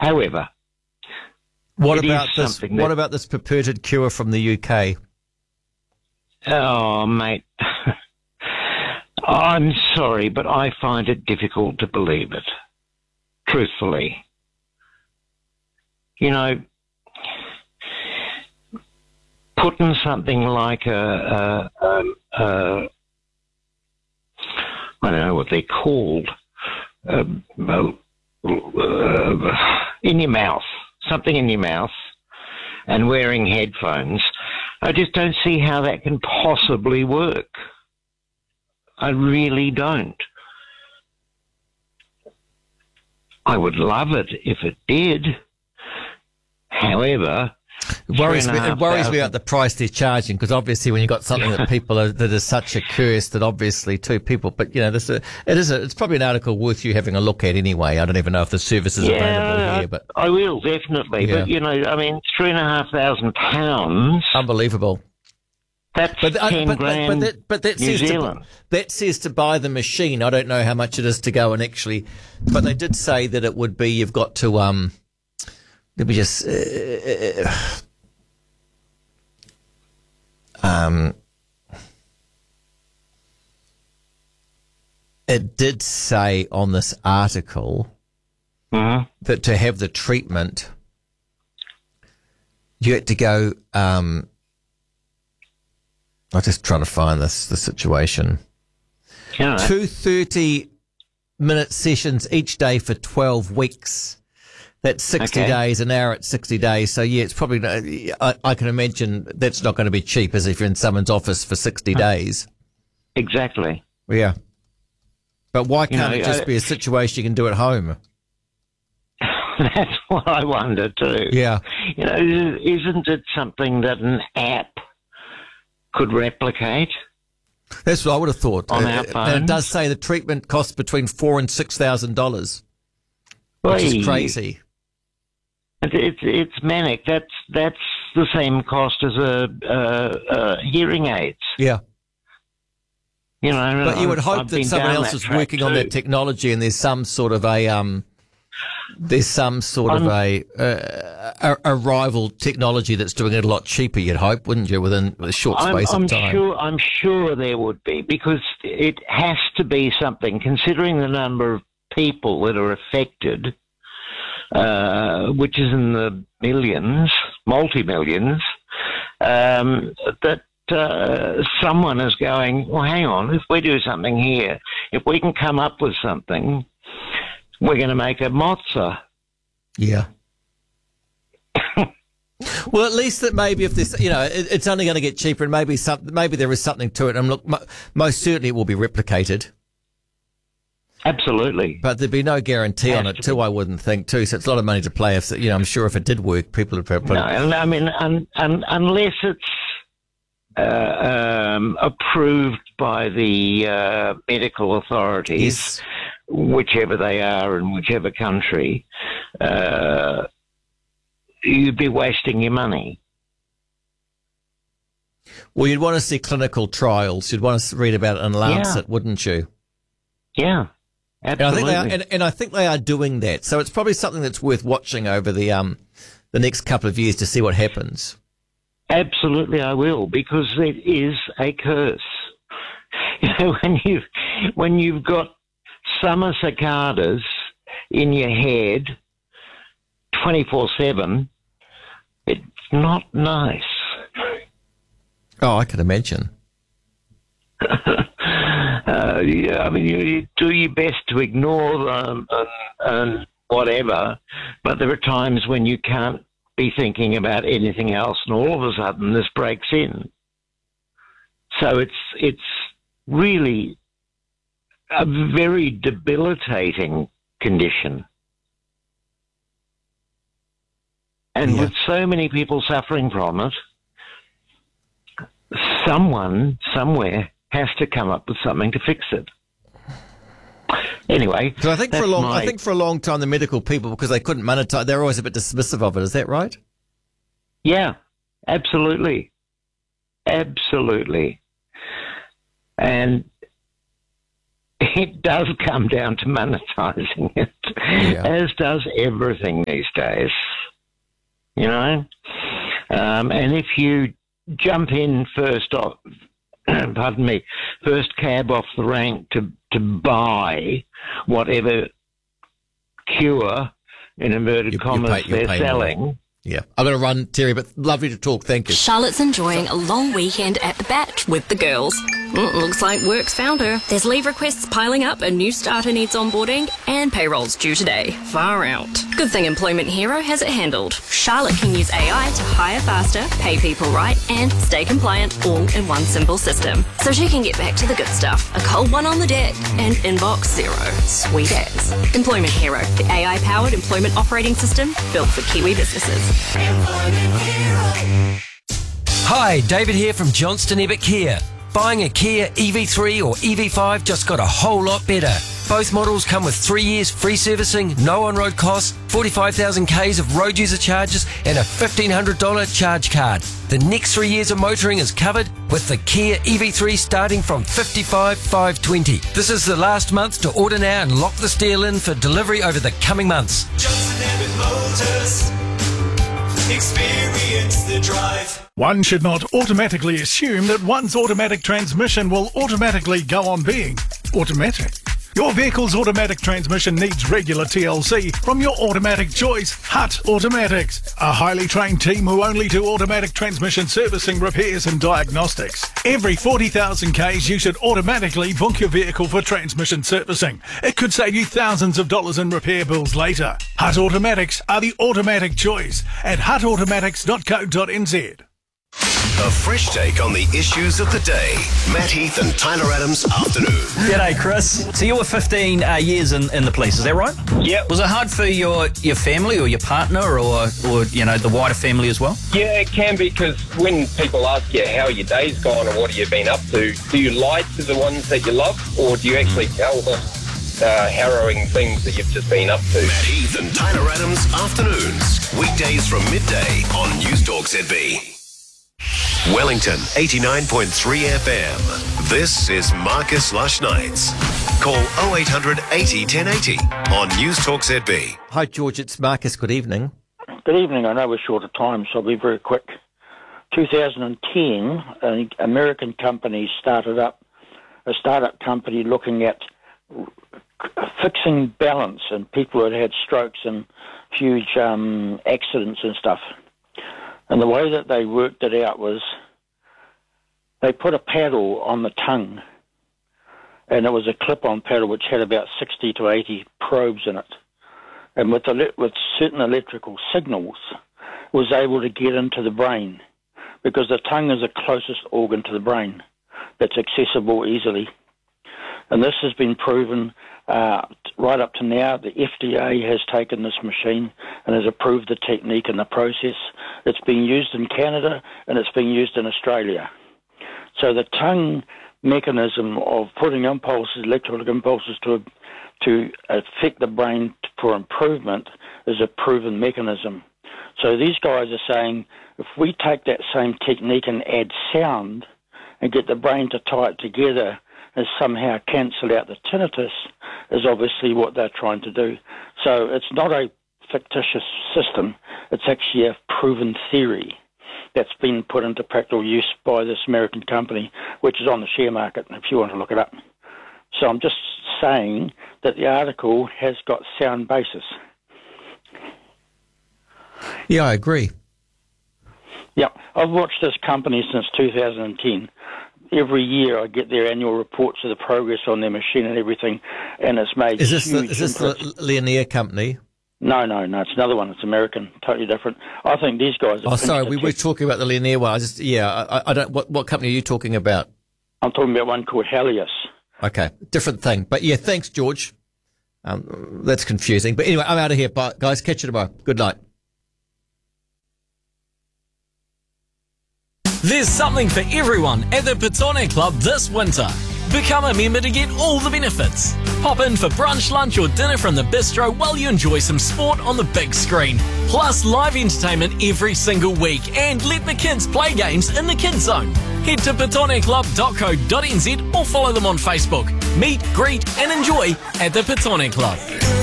However, What it about is this? something What that- about this purported cure from the UK? Oh, mate. I'm sorry, but I find it difficult to believe it. Truthfully. You know, putting something like I don't know what they're called, in your mouth, something in your mouth, and wearing headphones, I just don't see how that can possibly work. I really don't. I would love it if it did. However, It worries me about the price they're charging, because obviously when you've got something that people are, that is such a curse that obviously two people, but you know, it's probably an article worth you having a look at anyway. I don't even know if the service is available here, but I will definitely. Yeah. But you know, I mean, £3,500. unbelievable. That's 10 grand. But that New says Zealand. that says to buy the machine. I don't know how much it is to go and actually, but they did say that it would be, you've got to let me just it did say on this article that to have the treatment, you had to go. I'm just trying to find the situation. Yeah. 2 30-minute sessions each day for 12 weeks. That's 60 Okay. days, an hour at 60 days. So, yeah, it's probably, I can imagine that's not going to be cheap as if you're in someone's office for 60 days. Exactly. Yeah. But why can't know, it just be a situation you can do at home? That's what I wonder too. Yeah. You know, isn't it something that an app could replicate? That's what I would have thought. On our And it phones? does say the treatment costs between $4,000 and $6,000, which Hey, is crazy. It's manic. That's the same cost as a hearing aids. Yeah. You know, But you would hope I've that been someone down else that is track working on too. that technology, and there's some sort of a a rival technology that's doing it a lot cheaper. You'd hope, wouldn't you, within a short space of time? I'm sure there would be, because it has to be something, considering the number of people that are affected, which is in the millions, multi-millions, that someone is going, well, hang on, if we do something here, if we can come up with something, we're going to make a mozza. Yeah. Well, at least that maybe if this, you know, it's only going to get cheaper, and maybe there is something to it. And look, most certainly it will be replicated. Absolutely. But there'd be no guarantee on Has it to too, I wouldn't think, too. So it's a lot of money to play. If, you know, I'm sure if it did work, people would put No, and I mean, unless it's approved by the medical authorities, Yes. whichever they are in whichever country, you'd be wasting your money. Well, you'd want to see clinical trials. You'd want to read about it in Lancet, wouldn't you? Yeah, And I absolutely. think they are, and I think they are doing that. So it's probably something that's worth watching over the next couple of years to see what happens. Absolutely, I will, because it is a curse. You know, when you've got summer cicadas in your head 24/7, it's not nice. Oh, I can imagine. Yeah, I mean, you do your best to ignore them and whatever, but there are times when you can't be thinking about anything else, and all of a sudden this breaks in. So it's really a very debilitating condition. And with so many people suffering from it, someone somewhere has to come up with something to fix it. Anyway, So I think for a long time the medical people, because they couldn't monetize, they're always a bit dismissive of it. Is that right? Yeah, absolutely. Absolutely. And it does come down to monetising it, as does everything these days. You know? And if you jump in first cab off the rank to buy whatever cure, in inverted commas, they're selling. More. Yeah. I'm going to run, Terry, but lovely to talk. Thank you. Charlotte's enjoying a long weekend at the Bat with the girls. Looks like work's found her. There's leave requests piling up, a new starter needs onboarding, and payroll's due today. Far out. Good thing Employment Hero has it handled. Charlotte can use AI to hire faster, pay people right, and stay compliant all in one simple system. So she can get back to the good stuff. A cold one on the deck and inbox zero. Sweet as. Employment Hero, the AI-powered employment operating system built for Kiwi businesses. Hi, David here from Johnston Ebbett Kia. Buying a Kia EV3 or EV5 just got a whole lot better. Both models come with 3 years free servicing, no on-road costs, 45,000 Ks of road user charges and a $1,500 charge card. The next 3 years of motoring is covered with the Kia EV3 starting from $55,520. This is the last month to order now and lock this deal in for delivery over the coming months. Johnston Ebbett Motors. Experience the drive. One should not automatically assume that one's automatic transmission will automatically go on being automatic. Your vehicle's automatic transmission needs regular TLC from your automatic choice, Hutt Automatics. A highly trained team who only do automatic transmission servicing, repairs and diagnostics. Every 40,000 Ks you should automatically book your vehicle for transmission servicing. It could save you thousands of dollars in repair bills later. Hutt Automatics are the automatic choice at huttautomatics.co.nz. A fresh take on the issues of the day. Matt Heath and Tyler Adams afternoon. G'day, Chris. So you were 15 years in the police, is that right? Yep. Was it hard for your family or your partner or you know, the wider family as well? Yeah, it can be, because when people ask you how your day's gone or what have you been up to, do you lie to the ones that you love, or do you actually tell them harrowing things that you've just been up to? Matt Heath and Tyler Adams afternoons. Weekdays from midday on Newstalk ZB. Wellington 89.3 FM. This is Marcus Lush Nights. Call 0800 80 1080 on Newstalk ZB. Hi, George. It's Marcus. Good evening. Good evening. I know we're short of time, so I'll be very quick. 2010, an American company started up, a startup company looking at fixing balance in people who had strokes and huge accidents and stuff. And the way that they worked it out was they put a paddle on the tongue, and it was a clip-on paddle which had about 60 to 80 probes in it. And with certain electrical signals, was able to get into the brain, because the tongue is the closest organ to the brain that's accessible easily. And this has been proven right up to now. The FDA has taken this machine and has approved the technique and the process. It's being used in Canada and it's being used in Australia. So the tongue mechanism of putting impulses, electrical impulses to affect the brain for improvement is a proven mechanism. So these guys are saying if we take that same technique and add sound and get the brain to tie it together and somehow cancel out the tinnitus, is obviously what they're trying to do. So it's not a fictitious system. It's actually a proven theory that's been put into practical use by this American company, which is on the share market, if you want to look it up. So I'm just saying that the article has got sound basis. Yeah, I agree. Yeah, I've watched this company since 2010. Every year I get their annual reports of the progress on their machine and everything, and it's made Is this the Linear company? No, it's another one. It's American, totally different. I think these guys are... Oh, sorry, we were talking about the Linear one. I don't... What company are you talking about? I'm talking about one called Helios. Okay, different thing. But yeah, thanks, George. That's confusing. But anyway, I'm out of here. Bye, guys. Catch you tomorrow. Good night. There's something for everyone at the Petone Club this winter. Become a member to get all the benefits. Pop in for brunch, lunch or dinner from the bistro while you enjoy some sport on the big screen. Plus live entertainment every single week, and let the kids play games in the kids zone. Head to petoneclub.co.nz or follow them on Facebook. Meet, greet and enjoy at the Petone Club.